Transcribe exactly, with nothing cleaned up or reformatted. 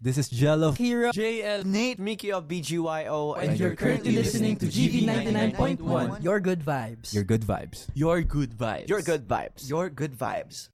This is Jello, Kira, J L, Nate, Mickey of B G Y O, and you're currently listening to G V ninety-nine point one. Your good vibes. your good vibes. Your good vibes. Your good vibes. Your good vibes.